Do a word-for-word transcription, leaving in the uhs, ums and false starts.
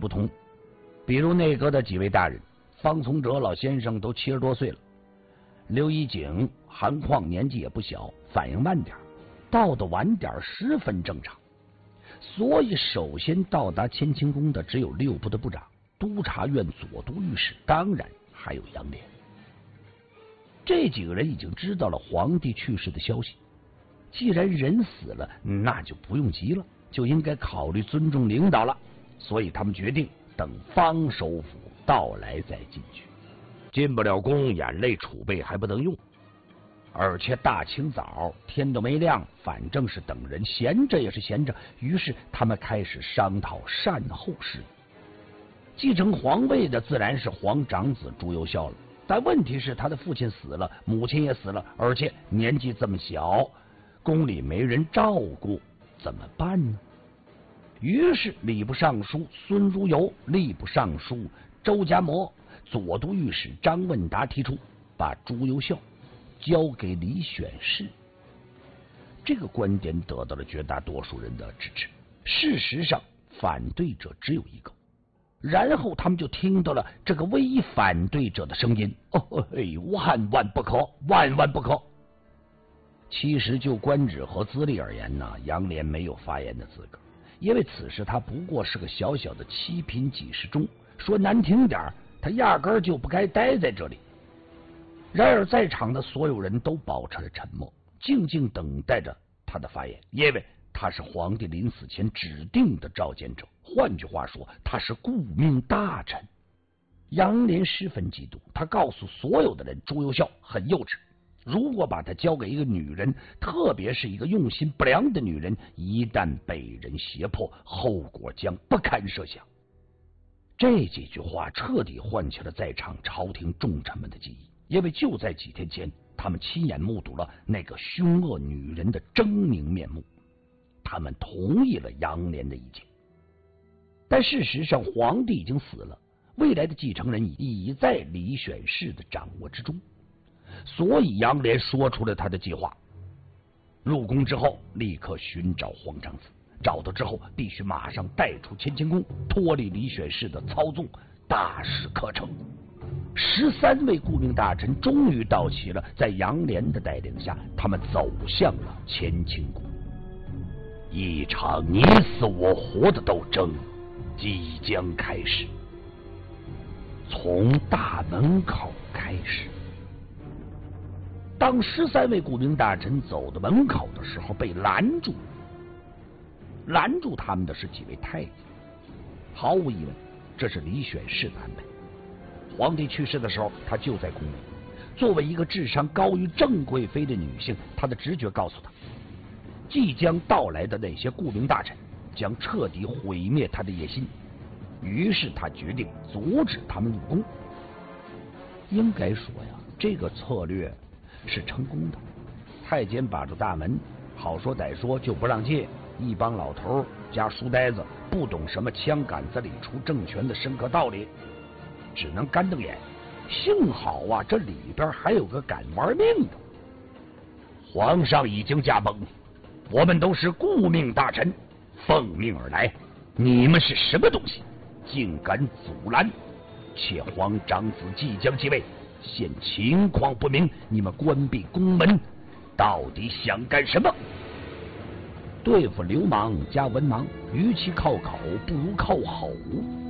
不同。比如内阁的几位大人，方从哲老先生都七十多岁了，刘一景、韩况年纪也不小，反应慢点，到的晚点十分正常。所以首先到达乾清宫的只有六部的部长、督察院左都御史，当然还有杨涟。这几个人已经知道了皇帝去世的消息，既然人死了，那就不用急了，就应该考虑尊重领导了。所以他们决定等方首府到来再进去。 进不了宫，眼泪储备还不能用， 而且大清早天都没亮，反正是等人，闲着也是闲着。于是他们开始商讨善后事宜。继承皇位的自然是皇长子朱由校了，但问题是他的父亲死了，母亲也死了，而且年纪这么小，宫里没人照顾，怎么办呢？于是礼部尚书孙如游、吏部尚书周家谟、左都御史张问达提出把朱由校交给李选侍。这个观点得到了绝大多数人的支持，事实上反对者只有一个。然后他们就听到了这个唯一反对者的声音：哦嘿，万万不可，万万不可！其实就官职和资历而言呢，杨涟没有发言的资格，因为此时他不过是个小小的七品给事中，说难听点，他压根儿就不该待在这里。然而在场的所有人都保持了沉默，静静等待着他的发言，因为他是皇帝临死前指定的召见者，换句话说，他是顾命大臣。杨涟十分嫉妒，他告诉所有的人，朱由校很幼稚，如果把他交给一个女人，特别是一个用心不良的女人，一旦被人胁迫，后果将不堪设想。这几句话彻底唤起了在场朝廷重臣们的记忆，因为就在几天前，他们亲眼目睹了那个凶恶女人的狰狞面目。他们同意了杨涟的意见，但事实上皇帝已经死了，未来的继承人已在李选侍的掌握之中，所以杨涟说出了他的计划。入宫之后立刻寻找皇长子，找到之后必须马上带出乾清宫，脱离李选侍的操纵，大事可成。十三位顾命大臣终于到齐了，在杨涟的带领下，他们走向了乾清宫。一场你死我活的斗争即将开始，从大门口开始。当十三位顾命大臣走到门口的时候，被拦住。拦住他们的是几位太监。毫无疑问，这是李选侍的安排。皇帝去世的时候，他就在宫里。作为一个智商高于郑贵妃的女性，她的直觉告诉她，即将到来的那些顾命大臣将彻底毁灭他的野心，于是他决定阻止他们入宫。应该说呀，这个策略是成功的。太监把住大门，好说歹说就不让进，一帮老头加书呆子，不懂什么枪杆子里出政权的深刻道理，只能干瞪眼。幸好啊，这里边还有个敢玩命的。皇上已经驾崩，我们都是顾命大臣，奉命而来，你们是什么东西，竟敢阻拦？且皇长子即将继位，现情况不明，你们关闭宫门，到底想干什么？对付流氓加文盲，与其靠口，不如靠吼。